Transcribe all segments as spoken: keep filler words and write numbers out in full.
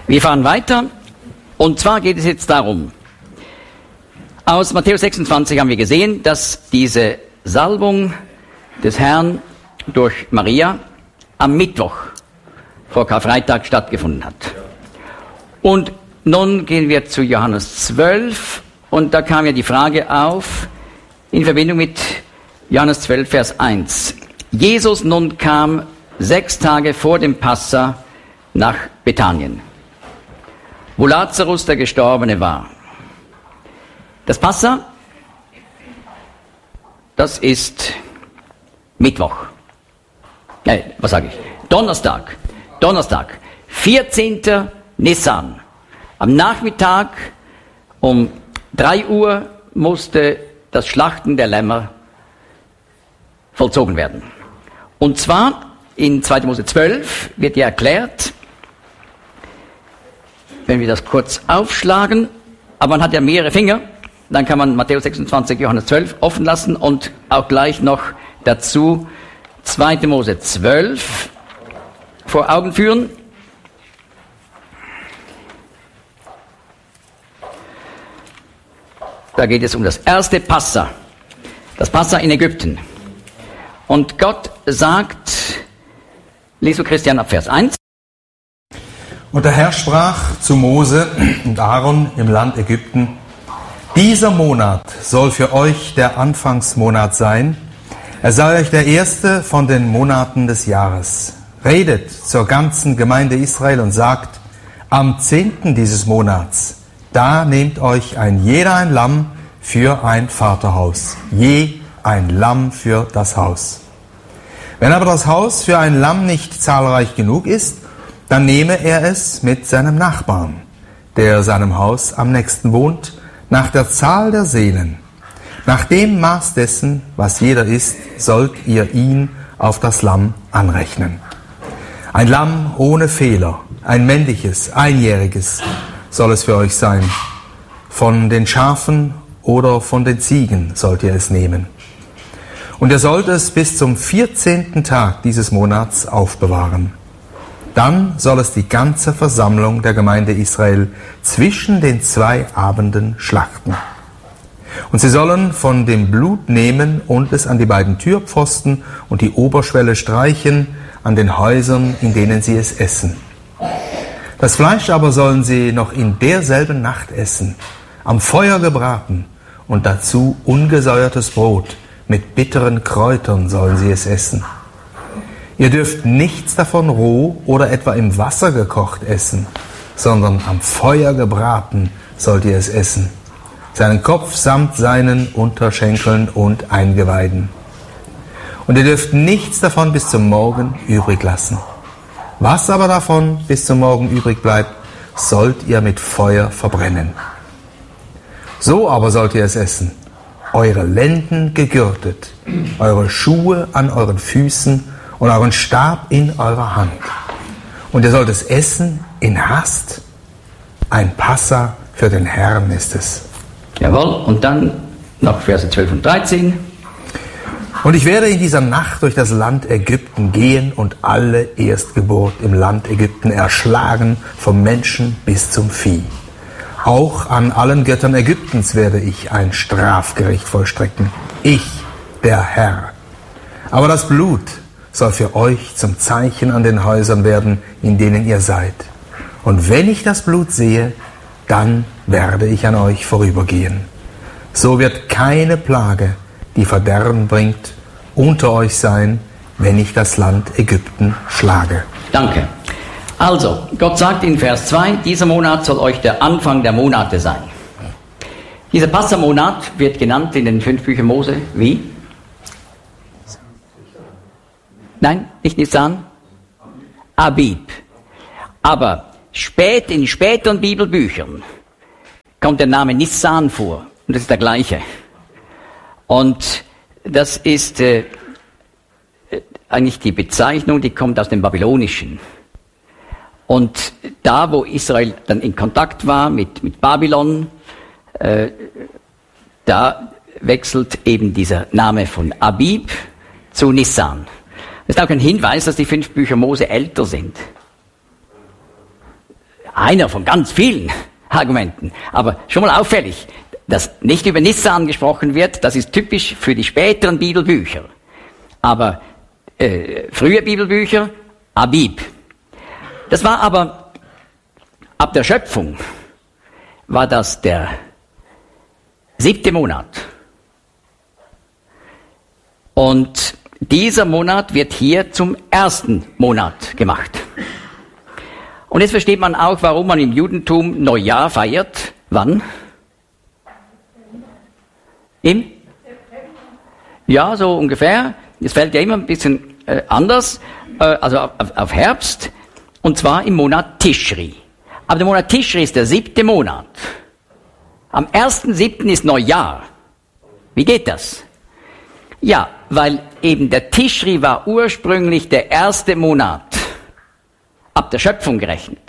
Wir fahren weiter, und zwar geht es jetzt darum, aus Matthäus sechsundzwanzig haben wir gesehen, dass diese Salbung des Herrn durch Maria am Mittwoch vor Karfreitag stattgefunden hat. Und nun gehen wir zu Johannes zwölf, und da kam ja die Frage auf, in Verbindung mit Johannes zwölf, Vers eins. Jesus nun kam sechs Tage vor dem Passa nach Bethanien, wo Lazarus, der Gestorbene, war. Das Passa, das ist Mittwoch. Äh, was sage ich? Donnerstag. Donnerstag. vierzehnten Nissan. Am Nachmittag um drei Uhr musste das Schlachten der Lämmer vollzogen werden. Und zwar in zweiter Mose zwölf wird ja erklärt, wenn wir das kurz aufschlagen, aber man hat ja mehrere Finger, dann kann man Matthäus sechsundzwanzig, Johannes zwölf offen lassen und auch gleich noch dazu zweiter Mose zwölf vor Augen führen. Da geht es um das erste Passa, das Passa in Ägypten. Und Gott sagt, liest du Christian ab Vers eins. Und der Herr sprach zu Mose und Aaron im Land Ägypten: Dieser Monat soll für euch der Anfangsmonat sein. Er sei euch der erste von den Monaten des Jahres. Redet zur ganzen Gemeinde Israel und sagt: Am zehnten dieses Monats, da nehmt euch ein jeder ein Lamm für ein Vaterhaus, je ein Lamm für das Haus. Wenn aber das Haus für ein Lamm nicht zahlreich genug ist, dann nehme er es mit seinem Nachbarn, der seinem Haus am nächsten wohnt, nach der Zahl der Seelen. Nach dem Maß dessen, was jeder ist, sollt ihr ihn auf das Lamm anrechnen. Ein Lamm ohne Fehler, ein männliches, einjähriges soll es für euch sein. Von den Schafen oder von den Ziegen sollt ihr es nehmen. Und ihr sollt es bis zum vierzehnten Tag dieses Monats aufbewahren. Dann soll es die ganze Versammlung der Gemeinde Israel zwischen den zwei Abenden schlachten. Und sie sollen von dem Blut nehmen und es an die beiden Türpfosten und die Oberschwelle streichen, an den Häusern, in denen sie es essen. Das Fleisch aber sollen sie noch in derselben Nacht essen, am Feuer gebraten, und dazu ungesäuertes Brot, mit bitteren Kräutern sollen sie es essen. Ihr dürft nichts davon roh oder etwa im Wasser gekocht essen, sondern am Feuer gebraten sollt ihr es essen, seinen Kopf samt seinen Unterschenkeln und Eingeweiden. Und ihr dürft nichts davon bis zum Morgen übrig lassen. Was aber davon bis zum Morgen übrig bleibt, sollt ihr mit Feuer verbrennen. So aber sollt ihr es essen, eure Lenden gegürtet, eure Schuhe an euren Füßen und euren Stab in eurer Hand. Und ihr sollt es essen in Hast. Ein Passa für den Herrn ist es. Jawohl, und dann noch Verse zwölf und dreizehn. Und ich werde in dieser Nacht durch das Land Ägypten gehen und alle Erstgeburt im Land Ägypten erschlagen, vom Menschen bis zum Vieh. Auch an allen Göttern Ägyptens werde ich ein Strafgericht vollstrecken. Ich, der Herr. Aber das Blut soll für euch zum Zeichen an den Häusern werden, in denen ihr seid. Und wenn ich das Blut sehe, dann werde ich an euch vorübergehen. So wird keine Plage, die Verderben bringt, unter euch sein, wenn ich das Land Ägypten schlage. Danke. Also, Gott sagt in Vers zwei, dieser Monat soll euch der Anfang der Monate sein. Dieser Passamonat wird genannt in den fünf Büchern Mose wie? Nein, nicht Nisan? Abib. Aber spät, in späteren Bibelbüchern kommt der Name Nisan vor. Und das ist der gleiche. Und das ist äh, eigentlich die Bezeichnung, die kommt aus dem Babylonischen. Und da, wo Israel dann in Kontakt war mit, mit Babylon, äh, da wechselt eben dieser Name von Abib zu Nisan. Das ist auch ein Hinweis, dass die fünf Bücher Mose älter sind. einer von ganz vielen Argumenten. Aber schon mal auffällig, dass nicht über Nissan gesprochen wird, das ist typisch für die späteren Bibelbücher. Aber äh, frühe Bibelbücher, Abib. Das war aber, ab der Schöpfung, war das der siebte Monat. Und dieser Monat wird hier zum ersten Monat gemacht. Und jetzt versteht man auch, warum man im Judentum Neujahr feiert. Wann? Im? Ja, so ungefähr. Es fällt ja immer ein bisschen äh, anders, äh, also auf, auf Herbst, und zwar im Monat Tischri. Aber der Monat Tischri ist der siebte Monat. Am ersten siebten ist Neujahr. Wie geht das? Ja, weil eben der Tischri war ursprünglich der erste Monat, ab der Schöpfung gerechnet.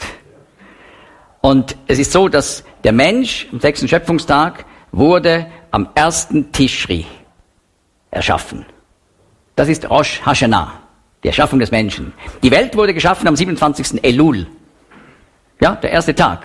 Und es ist so, dass der Mensch am sechsten Schöpfungstag wurde am ersten Tischri erschaffen. Das ist Rosh Hashanah, die Erschaffung des Menschen. Die Welt wurde geschaffen am siebenundzwanzigsten Elul. Ja, der erste Tag.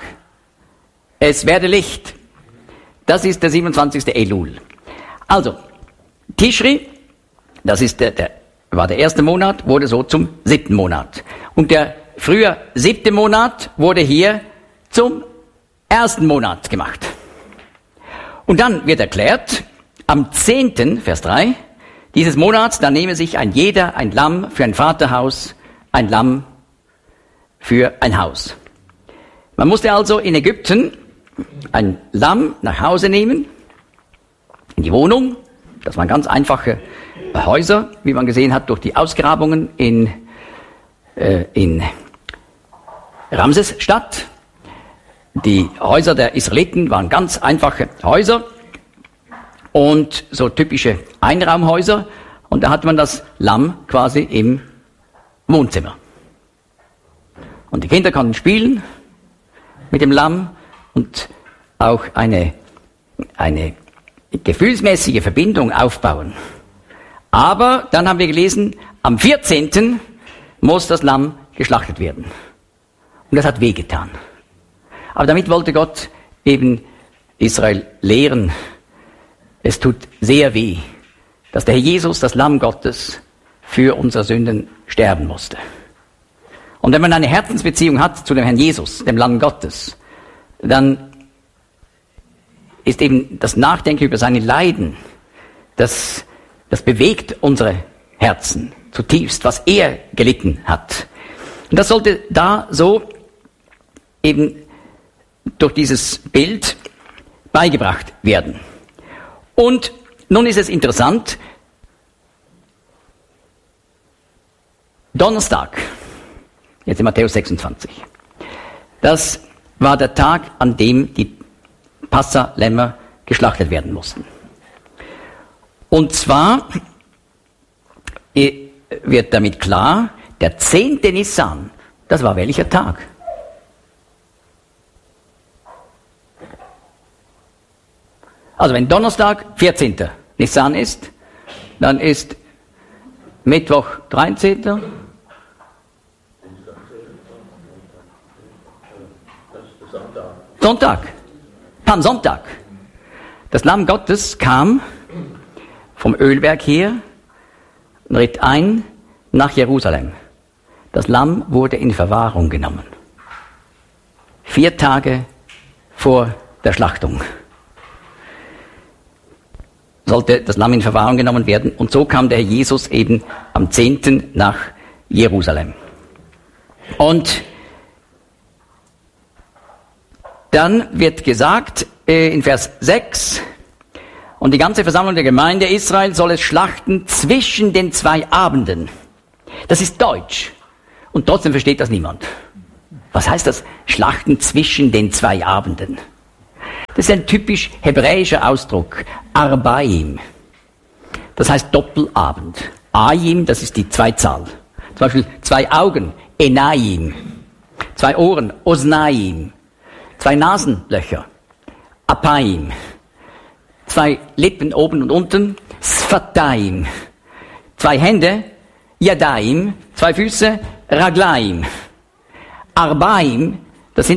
Es werde Licht. Das ist der siebenundzwanzigste Elul. Also, Tischri, das ist der, der, war der erste Monat, wurde so zum siebten Monat. Und der früher siebte Monat wurde hier zum ersten Monat gemacht. Und dann wird erklärt, am zehnten, Vers drei, dieses Monats, da nehme sich ein jeder ein Lamm für ein Vaterhaus, ein Lamm für ein Haus. Man musste also in Ägypten ein Lamm nach Hause nehmen, in die Wohnung. Das waren ganz einfache Häuser, wie man gesehen hat, durch die Ausgrabungen in, äh, in Ramsesstadt. Die Häuser der Israeliten waren ganz einfache Häuser und so typische Einraumhäuser. Und da hatte man das Lamm quasi im Wohnzimmer. Und die Kinder konnten spielen mit dem Lamm und auch eine, eine gefühlsmäßige Verbindung aufbauen. Aber dann haben wir gelesen, am vierzehnten muss das Lamm geschlachtet werden. Und das hat wehgetan. Aber damit wollte Gott eben Israel lehren, es tut sehr weh, dass der Herr Jesus, das Lamm Gottes, für unsere Sünden sterben musste. Und wenn man eine Herzensbeziehung hat zu dem Herrn Jesus, dem Lamm Gottes, dann ist eben das Nachdenken über seine Leiden, das, das bewegt unsere Herzen zutiefst, was er gelitten hat. Und das sollte da so eben durch dieses Bild beigebracht werden. Und nun ist es interessant, Donnerstag, jetzt in Matthäus sechsundzwanzig, das war der Tag, an dem die Passa-Lämmer geschlachtet werden mussten. Und zwar wird damit klar, der zehnte Nissan, das war welcher Tag? Also wenn Donnerstag vierzehnter Nissan ist, dann ist Mittwoch dreizehnter Sonntag. Palmsonntag. Das Lamm Gottes kam vom Ölberg her und ritt ein nach Jerusalem. Das Lamm wurde in Verwahrung genommen. Vier Tage vor der Schlachtung sollte das Lamm in Verwahrung genommen werden. Und so kam der Herr Jesus eben am zehnten nach Jerusalem. Und dann wird gesagt äh, in Vers sechs, und die ganze Versammlung der Gemeinde Israel soll es schlachten zwischen den zwei Abenden. Das ist Deutsch. Und trotzdem versteht das niemand. Was heißt das? Schlachten zwischen den zwei Abenden. Das ist ein typisch hebräischer Ausdruck. Arbaim. Das heißt Doppelabend. Ayim, das ist die Zweizahl. Zum Beispiel zwei Augen. Enayim. Zwei Ohren. Osnaim. Zwei Nasenlöcher. Apaim. Zwei Lippen oben und unten. Sfataim. Zwei Hände. Yadaim. Zwei Füße. Raglaim. Arbaim. Das sind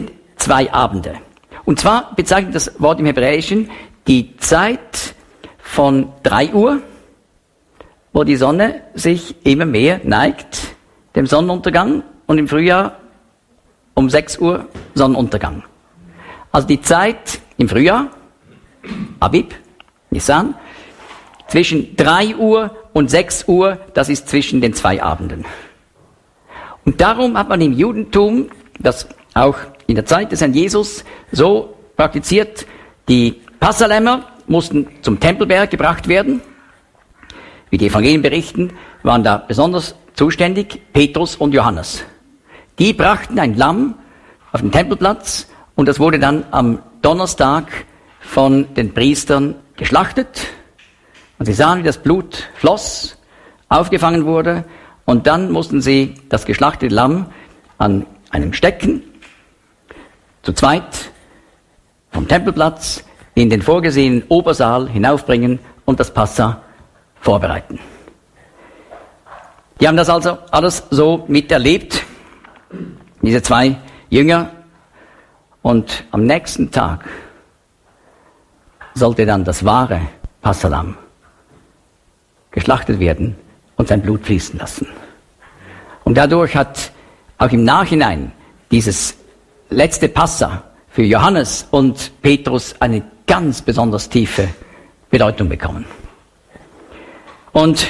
zwei Abende. Und zwar bezeichnet das Wort im Hebräischen die Zeit von drei Uhr, wo die Sonne sich immer mehr neigt, dem Sonnenuntergang, und im Frühjahr um sechs Uhr Sonnenuntergang. Also die Zeit im Frühjahr, Abib, Nisan, zwischen drei Uhr und sechs Uhr, das ist zwischen den zwei Abenden. Und darum hat man im Judentum, das auch in der Zeit des Herrn Jesus so praktiziert, die Passalämmer mussten zum Tempelberg gebracht werden. Wie die Evangelien berichten, waren da besonders zuständig Petrus und Johannes. Die brachten ein Lamm auf den Tempelplatz und das wurde dann am Donnerstag von den Priestern geschlachtet. Und sie sahen, wie das Blut floss, aufgefangen wurde, und dann mussten sie das geschlachtete Lamm an einem Stecken zu zweit vom Tempelplatz in den vorgesehenen Obersaal hinaufbringen und das Passa vorbereiten. Die haben das also alles so miterlebt, diese zwei Jünger, und am nächsten Tag sollte dann das wahre Passalamm geschlachtet werden und sein Blut fließen lassen. Und dadurch hat auch im Nachhinein dieses letzte Passa für Johannes und Petrus eine ganz besonders tiefe Bedeutung bekommen. Und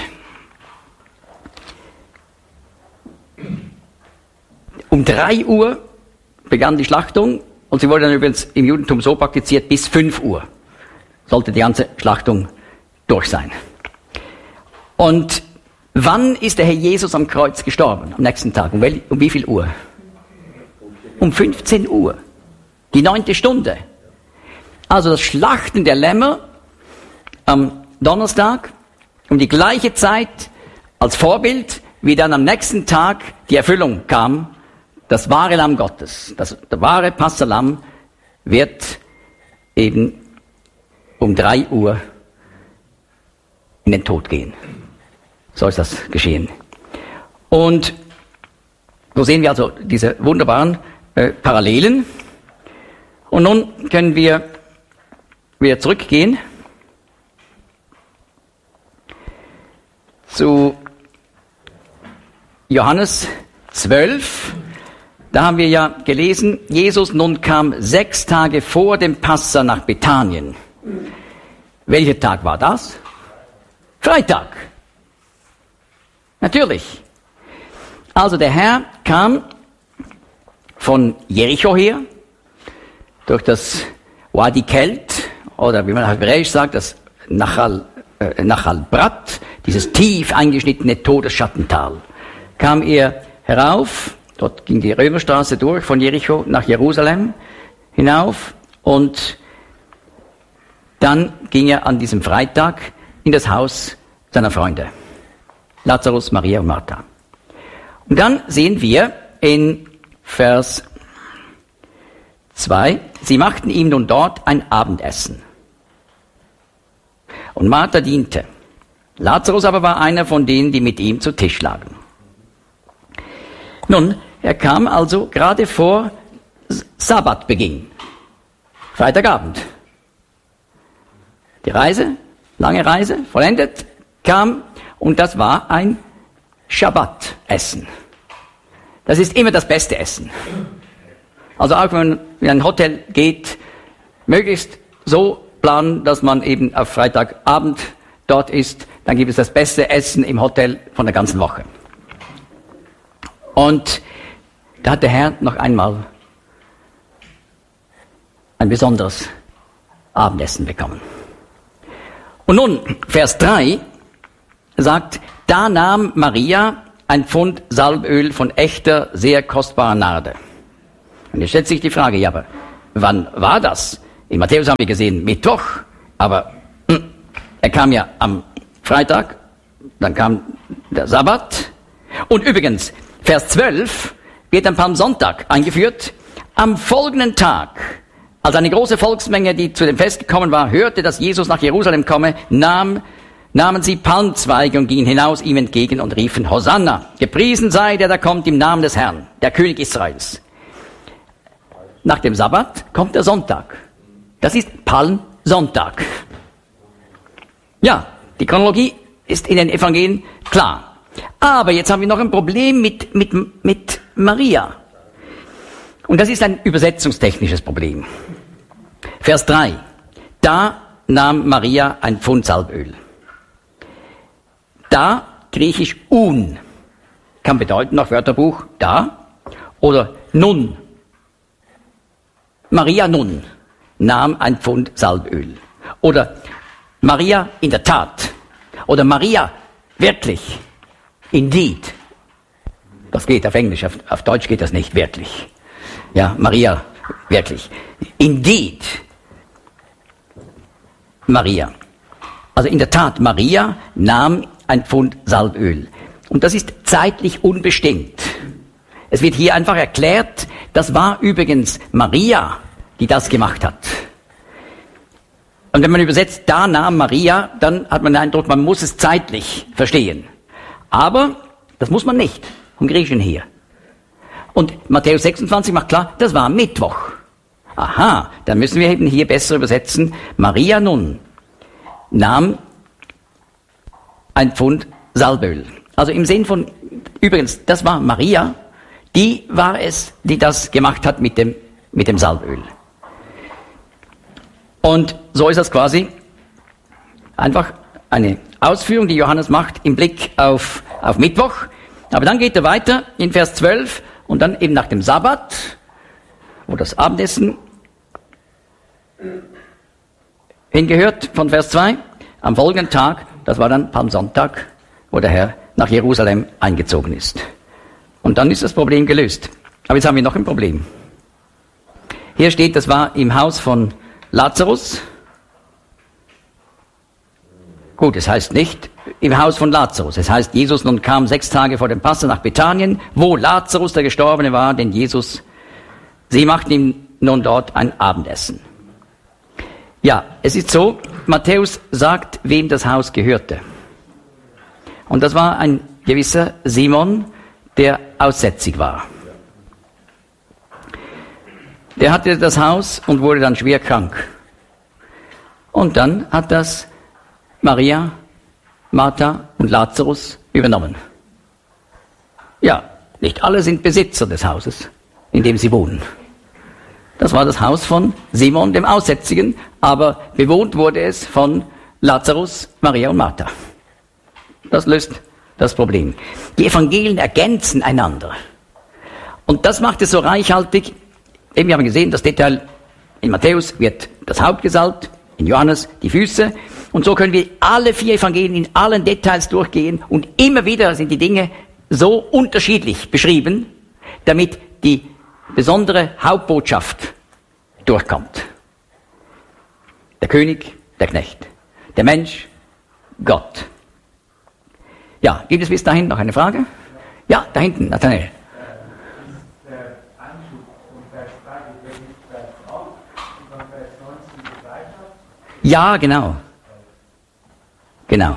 um drei Uhr begann die Schlachtung, und sie wurde dann übrigens im Judentum so praktiziert, bis fünf Uhr sollte die ganze Schlachtung durch sein. Und wann ist der Herr Jesus am Kreuz gestorben? Am nächsten Tag. Um, wel- um wie viel Uhr? Um fünfzehn Uhr. Die neunte Stunde. Also das Schlachten der Lämmer am Donnerstag um die gleiche Zeit als Vorbild, wie dann am nächsten Tag die Erfüllung kam. Das wahre Lamm Gottes, das, der wahre Passalamm wird eben um drei Uhr in den Tod gehen. So ist das geschehen. Und so sehen wir also diese wunderbaren äh, Parallelen. Und nun können wir wieder zurückgehen zu Johannes zwölf. Da haben wir ja gelesen, Jesus nun kam sechs Tage vor dem Passa nach Bethanien. Welcher Tag war das? Freitag. Natürlich. Also der Herr kam von Jericho her, durch das Wadi Kelt, oder wie man auf Hebräisch sagt, das Nachal, äh, Nachal Brat, dieses tief eingeschnittene Todesschattental, kam er herauf. Dort ging die Römerstraße durch, von Jericho nach Jerusalem hinauf, und dann ging er an diesem Freitag in das Haus seiner Freunde, Lazarus, Maria und Martha. Und dann sehen wir in Vers zwei, sie machten ihm nun dort ein Abendessen. Und Martha diente. Lazarus aber war einer von denen, die mit ihm zu Tisch lagen. Nun, er kam also gerade vor Sabbatbeginn, Freitagabend. Die Reise, lange Reise, vollendet, kam, und das war ein Schabbatessen. Das ist immer das beste Essen. Also auch wenn man in ein Hotel geht, möglichst so planen, dass man eben auf Freitagabend dort ist, dann gibt es das beste Essen im Hotel von der ganzen Woche. Und da hat der Herr noch einmal ein besonderes Abendessen bekommen. Und nun, Vers drei sagt, da nahm Maria ein Pfund Salböl von echter, sehr kostbarer Narde. Und jetzt stellt sich die Frage, ja, aber wann war das? In Matthäus haben wir gesehen, Mittwoch, aber hm, er kam ja am Freitag, dann kam der Sabbat. Und übrigens, Vers zwölf wird am Palmsonntag eingeführt. Am folgenden Tag, als eine große Volksmenge, die zu dem Fest gekommen war, hörte, dass Jesus nach Jerusalem komme, nahm, nahmen sie Palmzweige und gingen hinaus ihm entgegen und riefen, Hosanna, gepriesen sei der, der kommt im Namen des Herrn, der König Israels. nach dem Sabbat kommt der Sonntag. Das ist Palmsonntag. Ja, die Chronologie ist in den Evangelien klar. Aber jetzt haben wir noch ein Problem mit, mit, mit Maria. Und das ist ein übersetzungstechnisches Problem. Vers drei. Da nahm Maria ein Pfund Salböl. Da, griechisch un, kann bedeuten nach Wörterbuch da oder nun. Maria nun nahm ein Pfund Salböl. Oder Maria in der Tat. Oder Maria wirklich. Indeed. Das geht auf Englisch, auf, auf Deutsch geht das nicht, wirklich. Ja, Maria, wirklich. Indeed. Maria. Also in der Tat, Maria nahm ein Pfund Salböl. Und das ist zeitlich unbestimmt. Es wird hier einfach erklärt, das war übrigens Maria, die das gemacht hat. Und wenn man übersetzt, da nahm Maria, dann hat man den Eindruck, man muss es zeitlich verstehen. Aber das muss man nicht, vom Griechischen her. Und Matthäus sechsundzwanzig macht klar, das war Mittwoch. Aha, dann müssen wir eben hier besser übersetzen. Maria nun nahm ein Pfund Salböl. Also im Sinn von, übrigens, das war Maria, die war es, die das gemacht hat mit dem, mit dem Salböl. Und so ist das quasi einfach eine Ausführung, die Johannes macht im Blick auf, auf Mittwoch. Aber dann geht er weiter in Vers zwölf und dann eben nach dem Sabbat, wo das Abendessen hingehört, von Vers zwei, am folgenden Tag, das war dann Palmsonntag, wo der Herr nach Jerusalem eingezogen ist. Und dann ist das Problem gelöst. Aber jetzt haben wir noch ein Problem. Hier steht, das war im Haus von Lazarus. Gut, es heißt nicht im Haus von Lazarus. Es heißt, Jesus nun kam sechs Tage vor dem Passa nach Bethanien, wo Lazarus, der Gestorbene, war, denn Jesus, sie machten ihm nun dort ein Abendessen. Ja, es ist so, Matthäus sagt, wem das Haus gehörte. Und das war ein gewisser Simon, der aussätzig war. Der hatte das Haus und wurde dann schwer krank. Und dann hat das Maria, Martha und Lazarus übernommen. Ja, nicht alle sind Besitzer des Hauses, in dem sie wohnen. Das war das Haus von Simon, dem Aussätzigen, aber bewohnt wurde es von Lazarus, Maria und Martha. Das löst das Problem. Die Evangelien ergänzen einander. Und das macht es so reichhaltig. Eben, wir haben gesehen, das Detail in Matthäus wird das Haupt gesalbt, in Johannes die Füße. Und so können wir alle vier Evangelien in allen Details durchgehen. Und immer wieder sind die Dinge so unterschiedlich beschrieben, damit die besondere Hauptbotschaft durchkommt. Der König, der Knecht. Der Mensch, Gott. Ja, gibt es bis dahin noch eine Frage? Ja, da hinten, Nathanael. Ja, genau. Genau.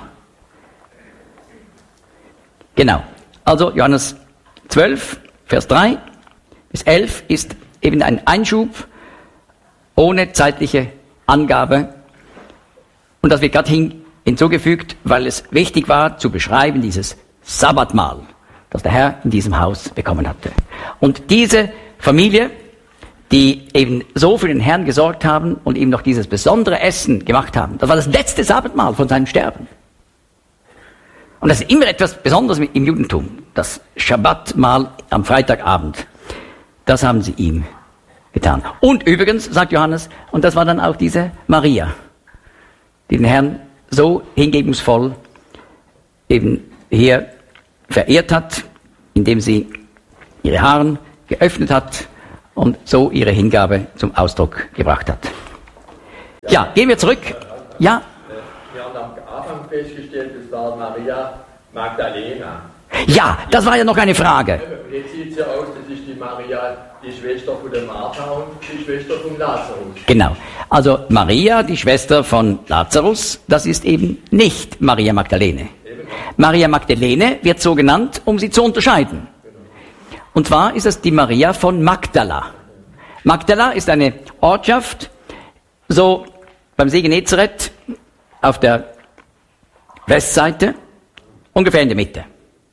Genau. Also Johannes zwölf, Vers drei bis elf ist eben ein Einschub ohne zeitliche Angabe. Und das wird gerade hin, hinzugefügt, weil es wichtig war zu beschreiben, dieses Sabbatmahl, das der Herr in diesem Haus bekommen hatte. Und diese Familie, die eben so für den Herrn gesorgt haben und ihm noch dieses besondere Essen gemacht haben, das war das letzte Sabbatmahl von seinem Sterben. Und das ist immer etwas Besonderes im Judentum, das Schabbatmahl am Freitagabend. Das haben sie ihm getan. Und übrigens, sagt Johannes, und das war dann auch diese Maria, die den Herrn so hingebungsvoll eben hier verehrt hat, indem sie ihre Haare geöffnet hat und so ihre Hingabe zum Ausdruck gebracht hat. Ja, gehen wir zurück. Ja. Wir haben am Anfang festgestellt, es war Maria Magdalena. Ja, das war ja noch eine Frage. Jetzt sieht es ja aus, das ist die Maria, die Schwester von der Martha und die Schwester von Lazarus. Genau. Also Maria, die Schwester von Lazarus, das ist eben nicht Maria Magdalene. Maria Magdalene wird so genannt, um sie zu unterscheiden. Und zwar ist es die Maria von Magdala. Magdala ist eine Ortschaft, so beim See Genezareth auf der Westseite, ungefähr in der Mitte.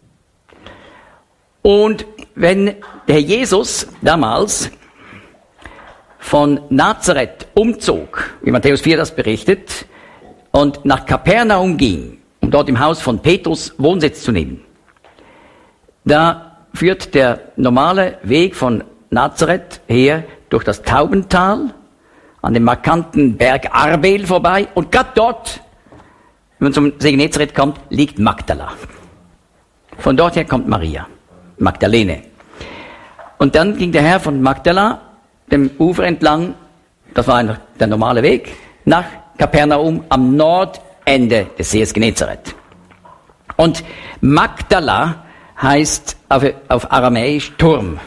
Und wenn der Herr Jesus damals von Nazareth umzog, wie Matthäus vier das berichtet, und nach Kapernaum ging, um dort im Haus von Petrus Wohnsitz zu nehmen, da führt der normale Weg von Nazareth her durch das Taubental, an dem markanten Berg Arbel vorbei, und gerade dort, wenn man zum See Genezareth kommt, liegt Magdala. Von dort her kommt Maria, Magdalene. Und dann ging der Herr von Magdala dem Ufer entlang, das war einfach der normale Weg, nach Kapernaum am Nordende des Sees Genezareth. Und Magdala heißt auf, auf Aramäisch Turm.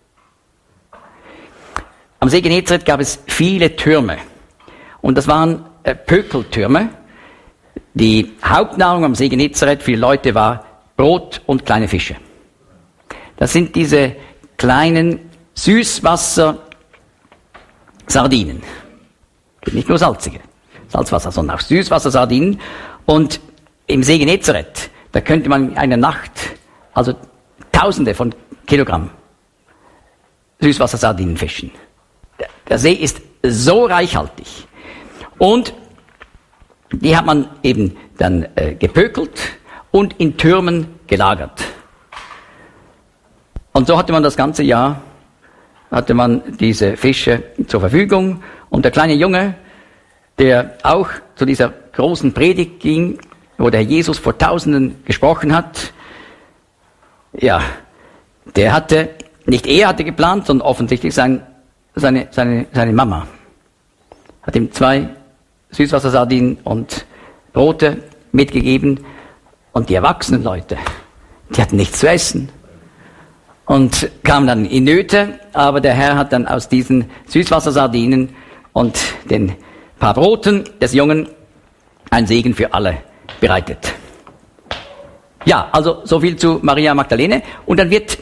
Am See Genezareth gab es viele Türme. Und das waren äh, Pökeltürme. Die Hauptnahrung am See Genezareth für die Leute war Brot und kleine Fische. Das sind diese kleinen Süßwasser-Sardinen. Nicht nur salzige Salzwasser, sondern auch Süßwasser-Sardinen. Und im See Genezareth, da könnte man in einer Nacht also Tausende von Kilogramm Süßwassersardinen fischen. Der See ist so reichhaltig. Und die hat man eben dann äh, gepökelt und in Türmen gelagert. Und so hatte man das ganze Jahr, hatte man diese Fische zur Verfügung. Und der kleine Junge, der auch zu dieser großen Predigt ging, wo der Herr Jesus vor Tausenden gesprochen hat, ja, der hatte, nicht er hatte geplant, sondern offensichtlich sein, seine, seine, seine Mama. Hat ihm zwei Süßwassersardinen und Brote mitgegeben. Und die erwachsenen Leute, die hatten nichts zu essen. Und kamen dann in Nöte, aber der Herr hat dann aus diesen Süßwassersardinen und den paar Broten des Jungen einen Segen für alle bereitet. Ja, also so viel zu Maria Magdalene. Und dann wird,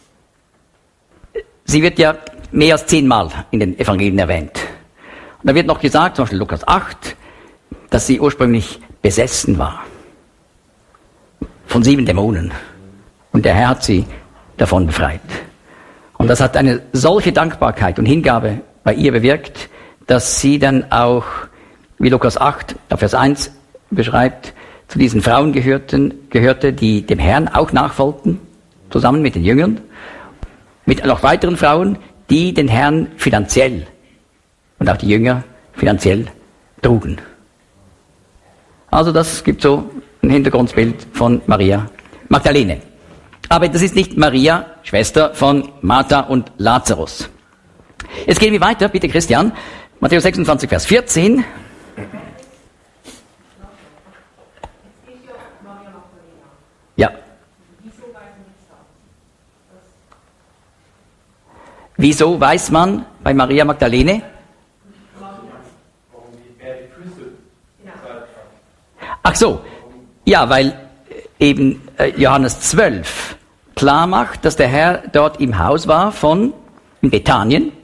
sie wird ja mehr als zehnmal in den Evangelien erwähnt. Und da wird noch gesagt, zum Beispiel Lukas acht, dass sie ursprünglich besessen war. Von sieben Dämonen. Und der Herr hat sie davon befreit. Und das hat eine solche Dankbarkeit und Hingabe bei ihr bewirkt, dass sie dann auch, wie Lukas acht, Vers eins beschreibt, zu diesen Frauen gehörten, gehörte, die dem Herrn auch nachfolgten, zusammen mit den Jüngern, mit noch weiteren Frauen, die den Herrn finanziell und auch die Jünger finanziell trugen. Also das gibt so ein Hintergrundbild von Maria Magdalene. Aber das ist nicht Maria, Schwester von Martha und Lazarus. Jetzt gehen wir weiter, bitte Christian. Matthäus sechsundzwanzig, Vers vierzehn. Ja. Wieso weiß man bei Maria Magdalene? Ach so, ja, weil eben Johannes zwölf klar macht, dass der Herr dort im Haus war von in Bethanien,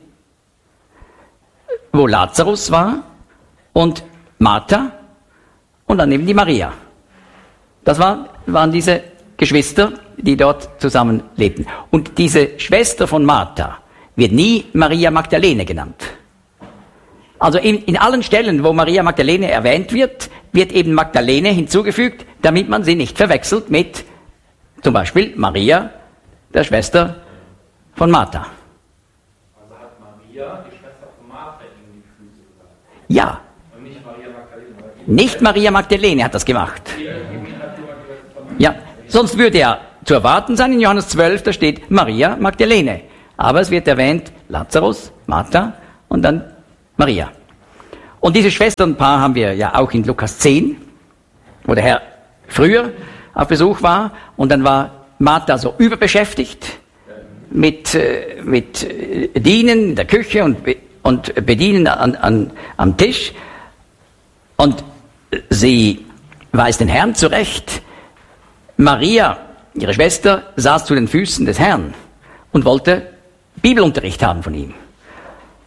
wo Lazarus war und Martha und dann eben die Maria. Das war, waren diese Geschwister, die dort zusammen lebten. Und diese Schwester von Martha wird nie Maria Magdalene genannt. Also in, in allen Stellen, wo Maria Magdalene erwähnt wird, wird eben Magdalene hinzugefügt, damit man sie nicht verwechselt mit zum Beispiel Maria, der Schwester von Martha. Also hat Maria, die Schwester von Martha, ihm die Füße gesagt? Ja. Und nicht Maria Magdalene? Nicht Maria Magdalene hat das gemacht. Ja, sonst würde ja zu erwarten sein, in Johannes zwölf, da steht Maria Magdalene. Aber es wird erwähnt Lazarus, Martha und dann Maria. Und dieses Schwesternpaar haben wir ja auch in Lukas zehn, wo der Herr früher auf Besuch war und dann war Martha so überbeschäftigt mit, äh, mit äh, Dienen in der Küche und, und Bedienen an, an, am Tisch. Und sie weist den Herrn zurecht. Maria, ihre Schwester, saß zu den Füßen des Herrn und wollte Bibelunterricht haben von ihm.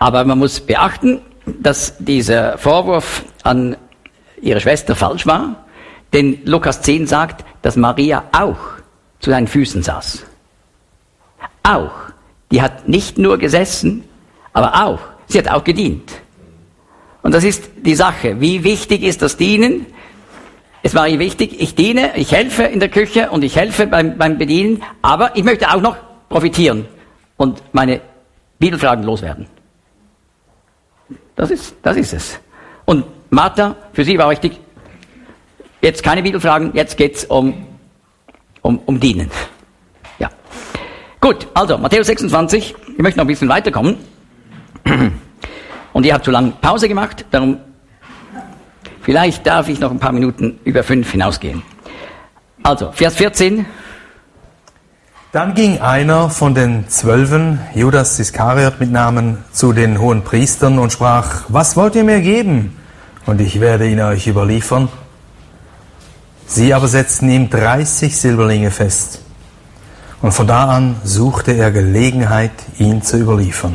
Aber man muss beachten, dass dieser Vorwurf an ihre Schwester falsch war, denn Lukas zehn sagt, dass Maria auch zu seinen Füßen saß. Auch. Die hat nicht nur gesessen, aber auch. Sie hat auch gedient. Und das ist die Sache. Wie wichtig ist das Dienen? Es war ihr wichtig, ich diene, ich helfe in der Küche und ich helfe beim, beim Bedienen, aber ich möchte auch noch profitieren und meine Bibelfragen loswerden. Das ist, das ist es. Und Martha, für sie war wichtig, jetzt keine Bibelfragen, jetzt geht's um, um, um Dienen. Ja. Gut, also Matthäus sechsundzwanzig, ich möchte noch ein bisschen weiterkommen. Und ihr habt zu lange Pause gemacht, darum vielleicht darf ich noch ein paar Minuten über fünf hinausgehen. Also, Vers vierzehn. Dann ging einer von den Zwölfen, Judas Iskariot mit Namen, zu den hohen Priestern und sprach, was wollt ihr mir geben? Und ich werde ihn euch überliefern. Sie aber setzten ihm dreißig Silberlinge fest. Und von da an suchte er Gelegenheit, ihn zu überliefern.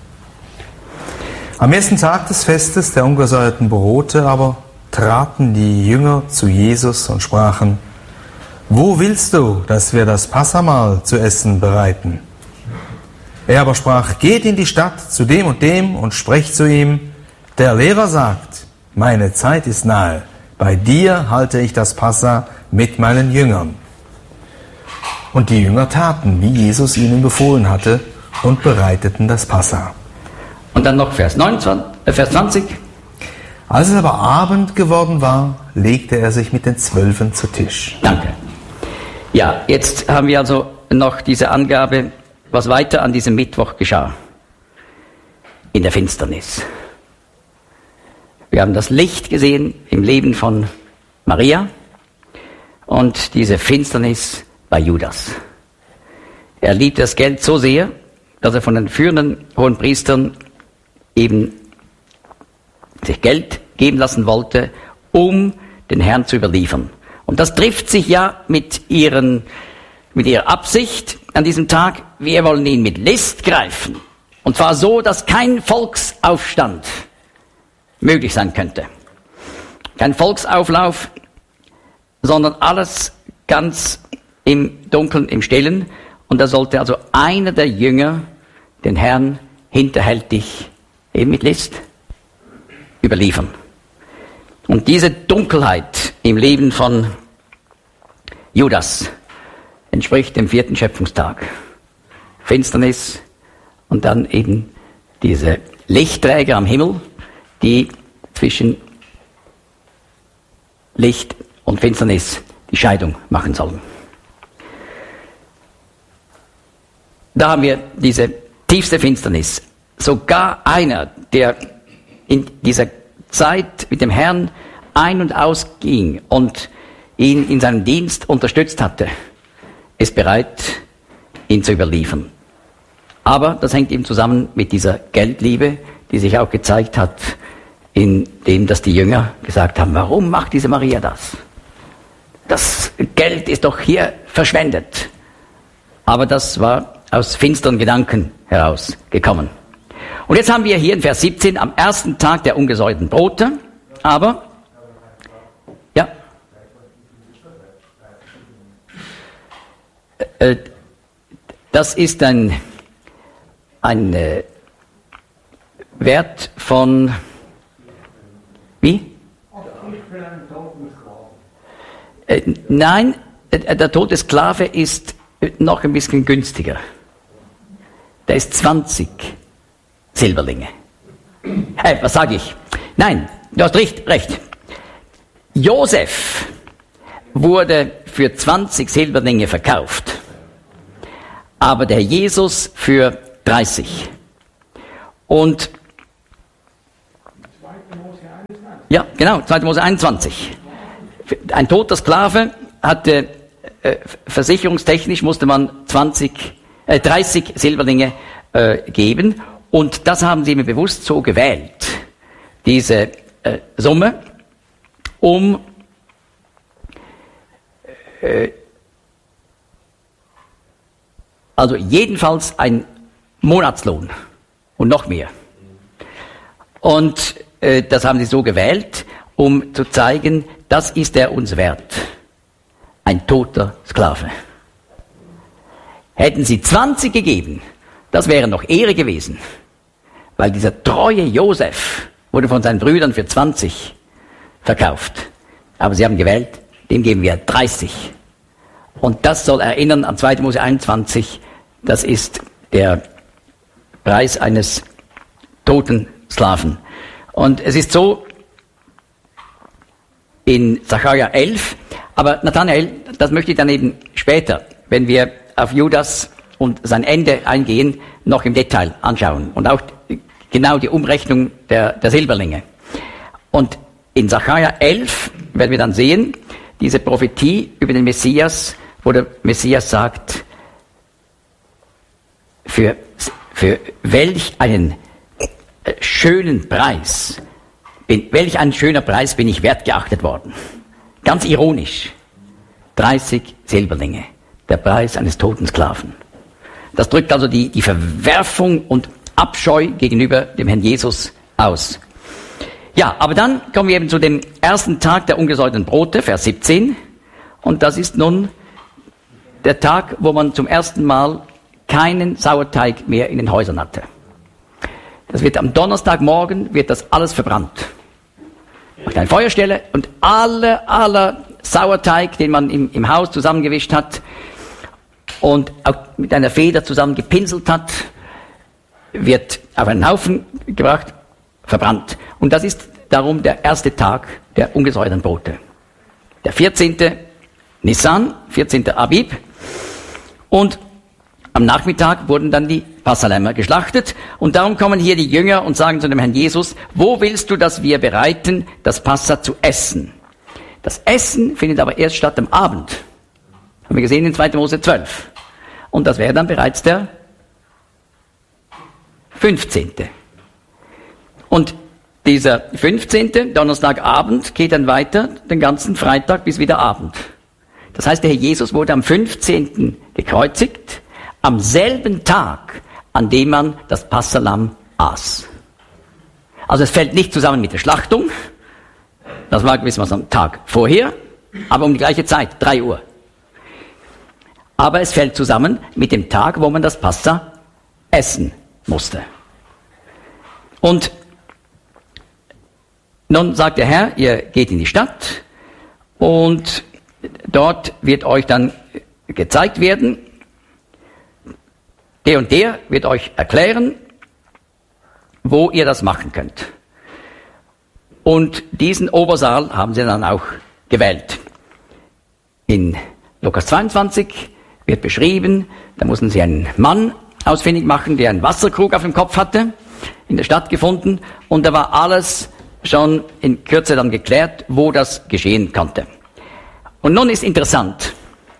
Am ersten Tag des Festes der ungesäuerten Brote aber traten die Jünger zu Jesus und sprachen, wo willst du, dass wir das Passamahl zu essen bereiten? Er aber sprach, geht in die Stadt zu dem und dem und sprecht zu ihm, der Lehrer sagt, meine Zeit ist nahe, bei dir halte ich das Passa mit meinen Jüngern. Und die Jünger taten, wie Jesus ihnen befohlen hatte, und bereiteten das Passa. Und dann noch Vers neunundzwanzig, äh Vers zwanzig. Als es aber Abend geworden war, legte er sich mit den Zwölfen zu Tisch. Danke. Ja, jetzt haben wir also noch diese Angabe, was weiter an diesem Mittwoch geschah. In der Finsternis. Wir haben das Licht gesehen im Leben von Maria und diese Finsternis bei Judas. Er liebt das Geld so sehr, dass er von den führenden hohen Priestern eben sich Geld geben lassen wollte, um den Herrn zu überliefern. Und das trifft sich ja mit, ihren, mit ihrer Absicht an diesem Tag. Wir wollen ihn mit List greifen. Und zwar so, dass kein Volksaufstand möglich sein könnte. Kein Volksauflauf, sondern alles ganz im Dunkeln, im Stillen. Und da sollte also einer der Jünger den Herrn hinterhältig eben mit List überliefern. Und diese Dunkelheit im Leben von Judas entspricht dem vierten Schöpfungstag. Finsternis und dann eben diese Lichtträger am Himmel, die zwischen Licht und Finsternis die Scheidung machen sollen. Da haben wir diese tiefste Finsternis. Sogar einer, der in dieser Zeit mit dem Herrn ein- und ausging und ihn in seinem Dienst unterstützt hatte, ist bereit, ihn zu überliefern. Aber das hängt eben zusammen mit dieser Geldliebe, die sich auch gezeigt hat, in dem, dass die Jünger gesagt haben, warum macht diese Maria das? Das Geld ist doch hier verschwendet. Aber das war aus finsteren Gedanken herausgekommen. Und jetzt haben wir hier in Vers siebzehn am ersten Tag der ungesäuerten Brote, aber, ja, äh, das ist ein, ein äh, Wert von, wie? Äh, nein, äh, der tote Sklave ist noch ein bisschen günstiger. Der ist zwanzig Silberlinge. Äh, was sage ich? Nein, du hast recht, recht. Josef wurde für zwanzig Silberlinge verkauft, aber der Jesus für dreißig. Und ja, genau, zweiter Mose einundzwanzig. Ein toter Sklave hatte äh, versicherungstechnisch musste man zwanzig, äh, dreißig Silberlinge äh, geben. Und das haben sie mir bewusst so gewählt, diese äh, Summe, um äh, also jedenfalls ein Monatslohn und noch mehr Und äh, das haben sie so gewählt, um zu zeigen, das ist er uns wert. Ein toter Sklave. Hätten sie zwanzig gegeben, das wäre noch Ehre gewesen. Weil dieser treue Josef wurde von seinen Brüdern für zwanzig verkauft. Aber sie haben gewählt, dem geben wir dreißig. Und das soll erinnern an zweiter Mose einundzwanzig, das ist der Preis eines toten Sklaven. Und es ist so in Sacharja elf, aber Nathanael, das möchte ich dann eben später, wenn wir auf Judas und sein Ende eingehen, noch im Detail anschauen. Und auch genau die Umrechnung der, der Silberlinge. Und in Sacharja elf werden wir dann sehen, diese Prophetie über den Messias, wo der Messias sagt, für, für welch einen schönen Preis, bin, welch ein schöner Preis bin ich wertgeachtet worden. Ganz ironisch. dreißig Silberlinge. Der Preis eines toten Sklaven. Das drückt also die, die Verwerfung und Abscheu gegenüber dem Herrn Jesus aus. Ja, aber dann kommen wir eben zu dem ersten Tag der ungesäuerten Brote, Vers siebzehn. Und das ist nun der Tag, wo man zum ersten Mal keinen Sauerteig mehr in den Häusern hatte. Das wird am Donnerstagmorgen, wird das alles verbrannt. Macht eine Feuerstelle und aller, aller Sauerteig, den man im, im Haus zusammengewischt hat und auch mit einer Feder zusammen gepinselt hat, wird auf einen Haufen gebracht, verbrannt. Und das ist darum der erste Tag der ungesäuerten Brote. Der vierzehnte Nisan, vierzehnte Abib. Und am Nachmittag wurden dann die Passalämmer geschlachtet. Und darum kommen hier die Jünger und sagen zu dem Herrn Jesus, wo willst du, dass wir bereiten, das Passa zu essen? Das Essen findet aber erst statt am Abend. Haben wir gesehen in zweiter Mose zwölf. Und das wäre dann bereits der fünfzehnte. Und dieser fünfzehnte Donnerstagabend geht dann weiter den ganzen Freitag bis wieder Abend. Das heißt, der Herr Jesus wurde am fünfzehnten gekreuzigt, am selben Tag, an dem man das Passalamm aß. Also es fällt nicht zusammen mit der Schlachtung, das war gewissermaßen am Tag vorher, aber um die gleiche Zeit, drei Uhr. Aber es fällt zusammen mit dem Tag, wo man das Passa essen musste. Und nun sagt der Herr, ihr geht in die Stadt und dort wird euch dann gezeigt werden, der und der wird euch erklären, wo ihr das machen könnt. Und diesen Obersaal haben sie dann auch gewählt. In Lukas zweiundzwanzig wird beschrieben, da mussten sie einen Mann ausfindig machen, der einen Wasserkrug auf dem Kopf hatte, in der Stadt gefunden, und da war alles schon in Kürze dann geklärt, wo das geschehen konnte. Und nun ist interessant,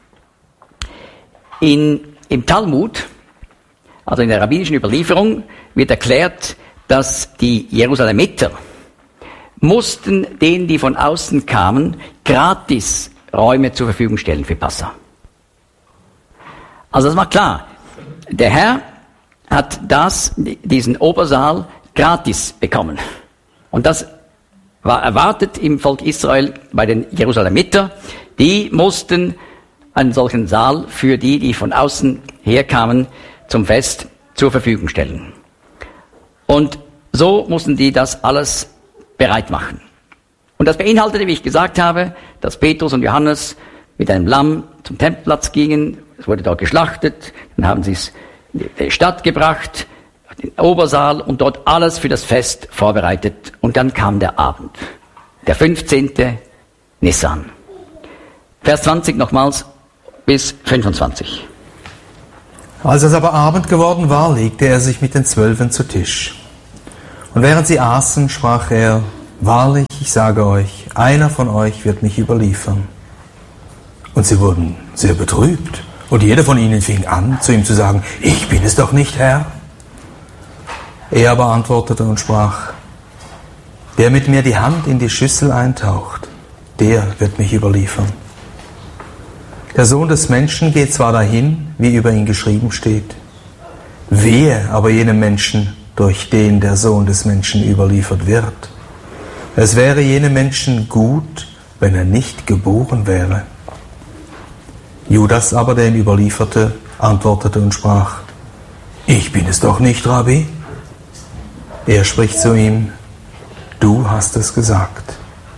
in, im Talmud, also in der rabbinischen Überlieferung, wird erklärt, dass die Jerusalemiter mussten denen, die von außen kamen, gratis Räume zur Verfügung stellen für Passa. Also das war klar. Der Herr hat das, diesen Obersaal gratis bekommen. Und das war erwartet im Volk Israel bei den Jerusalemiter. Die mussten einen solchen Saal für die, die von außen herkamen, zum Fest zur Verfügung stellen. Und so mussten die das alles bereit machen. Und das beinhaltete, wie ich gesagt habe, dass Petrus und Johannes mit einem Lamm zum Tempelplatz gingen. Es wurde dort geschlachtet. Dann haben sie es in die Stadt gebracht, den Obersaal, und dort alles für das Fest vorbereitet. Und dann kam der Abend, der fünfzehnte Nisan. Vers zwanzig nochmals bis fünfundzwanzig. Als es aber Abend geworden war, legte er sich mit den Zwölfen zu Tisch. Und während sie aßen, sprach er, wahrlich, ich sage euch, einer von euch wird mich überliefern. Und sie wurden sehr betrübt. Und jeder von ihnen fing an, zu ihm zu sagen, ich bin es doch nicht, Herr. Er aber antwortete und sprach, der mit mir die Hand in die Schüssel eintaucht, der wird mich überliefern. Der Sohn des Menschen geht zwar dahin, wie über ihn geschrieben steht, wehe aber jenem Menschen, durch den der Sohn des Menschen überliefert wird. Es wäre jenem Menschen gut, wenn er nicht geboren wäre. Judas aber, der ihn überlieferte, antwortete und sprach: Ich bin es doch nicht, Rabbi. Er spricht zu ihm: Du hast es gesagt.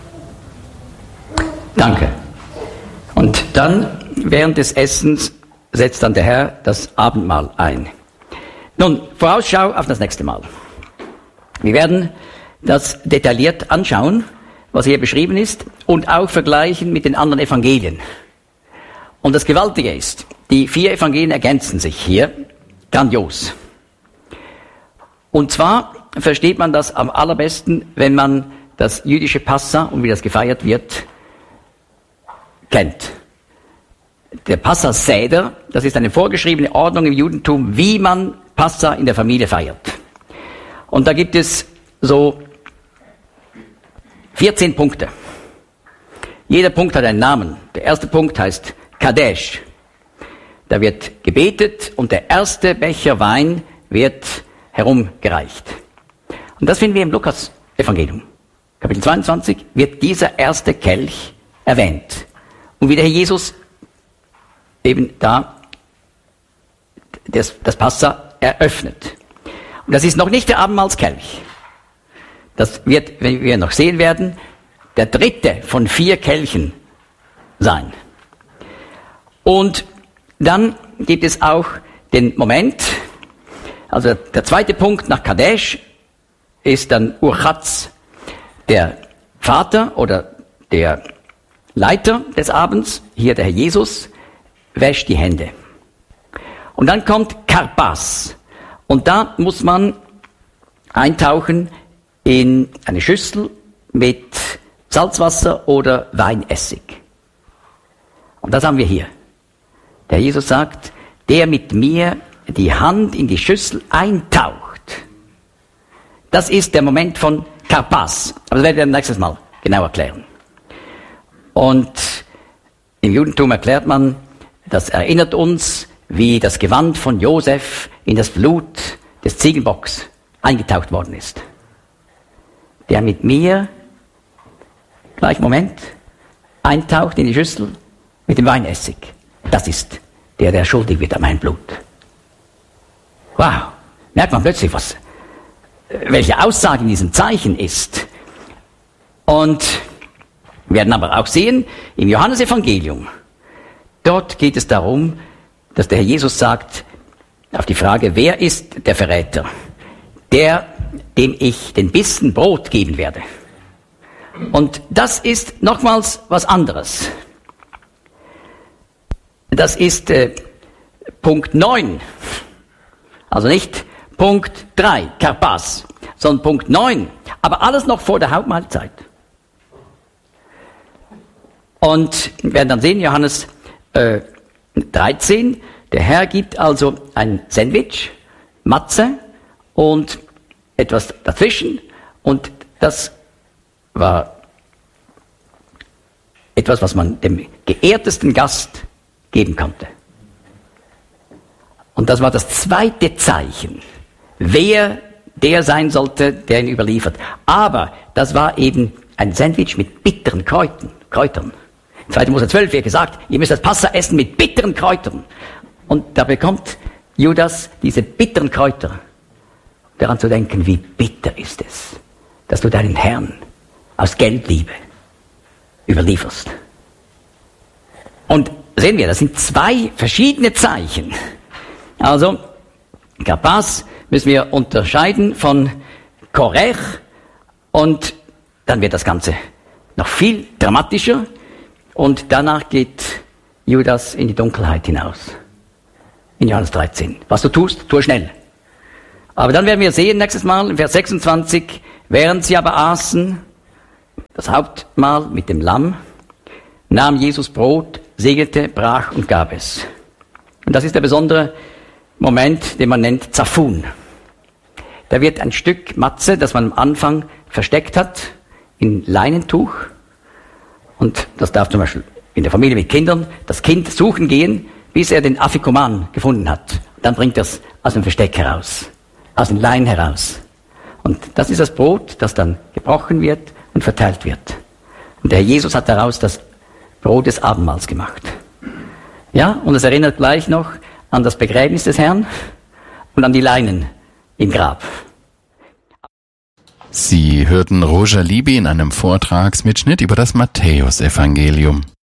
Danke. Und dann, während des Essens, setzt dann der Herr das Abendmahl ein. Nun, Vorausschau auf das nächste Mal. Wir werden das detailliert anschauen, was hier beschrieben ist, und auch vergleichen mit den anderen Evangelien. Und das Gewaltige ist, die vier Evangelien ergänzen sich hier grandios. Und zwar versteht man das am allerbesten, wenn man das jüdische Passa und wie das gefeiert wird, kennt. Der Passa-Seder, das ist eine vorgeschriebene Ordnung im Judentum, wie man Passa in der Familie feiert. Und da gibt es so vierzehn Punkte. Jeder Punkt hat einen Namen. Der erste Punkt heißt Kadesh. Da wird gebetet und der erste Becher Wein wird herumgereicht. Und das finden wir im Lukas-Evangelium. Kapitel zweiundzwanzig wird dieser erste Kelch erwähnt. Und wie der Herr Jesus eben da das, das Passa eröffnet. Und das ist noch nicht der Abendmahlskelch. Das wird, wenn wir noch sehen werden, der dritte von vier Kelchen sein. Und dann gibt es auch den Moment, also der zweite Punkt nach Kadesh ist dann Urchatz, der Vater oder der Leiter des Abends, hier der Herr Jesus, wäscht die Hände. Und dann kommt Karpas. Und da muss man eintauchen in eine Schüssel mit Salzwasser oder Weinessig. Und das haben wir hier. Der Jesus sagt, der mit mir die Hand in die Schüssel eintaucht. Das ist der Moment von Karpas. Aber das werden wir nächstes Mal genau erklären. Und im Judentum erklärt man, das erinnert uns, wie das Gewand von Josef in das Blut des Ziegenbocks eingetaucht worden ist. Der mit mir, gleich Moment, eintaucht in die Schüssel mit dem Weinessig. Das ist der, der schuldig wird an meinem Blut. Wow, merkt man plötzlich, was, welche Aussage in diesem Zeichen ist. Und wir werden aber auch sehen, im Johannesevangelium, dort geht es darum, dass der Herr Jesus sagt, auf die Frage, wer ist der Verräter? Der, dem ich den Bissen Brot geben werde. Und das ist nochmals was anderes. Das ist äh, Punkt neun. Also nicht Punkt drei, Karpas, sondern Punkt neun. Aber alles noch vor der Hauptmahlzeit. Und wir werden dann sehen, Johannes äh, dreizehn, der Herr gibt also ein Sandwich, Matze und etwas dazwischen. Und das war etwas, was man dem geehrtesten Gast geben konnte. Und das war das zweite Zeichen, wer der sein sollte, der ihn überliefert. Aber das war eben ein Sandwich mit bitteren Kräutern. Kräutern. zweiter Mose zwölf wird gesagt, ihr müsst das Passa essen mit bitteren Kräutern. Und da bekommt Judas diese bitteren Kräuter, daran zu denken, wie bitter ist es, dass du deinen Herrn aus Geldliebe überlieferst. Und sehen wir, das sind zwei verschiedene Zeichen. Also, Karpas müssen wir unterscheiden von Korech und dann wird das Ganze noch viel dramatischer und danach geht Judas in die Dunkelheit hinaus. In Johannes dreizehn. Was du tust, tue schnell. Aber dann werden wir sehen, nächstes Mal, in Vers sechsundzwanzig, während sie aber aßen, das Hauptmahl mit dem Lamm, nahm Jesus Brot, segnete, brach und gab es. Und das ist der besondere Moment, den man nennt Zafun. Da wird ein Stück Matze, das man am Anfang versteckt hat, in Leinentuch. Und das darf zum Beispiel in der Familie mit Kindern das Kind suchen gehen, bis er den Afikoman gefunden hat. Dann bringt er es aus dem Versteck heraus. aus den Leinen heraus. Und das ist das Brot, das dann gebrochen wird und verteilt wird. Und der Herr Jesus hat daraus das Brot des Abendmahls gemacht. Ja, und es erinnert gleich noch an das Begräbnis des Herrn und an die Leinen im Grab. Sie hörten Roger Libby in einem Vortragsmitschnitt über das Matthäusevangelium.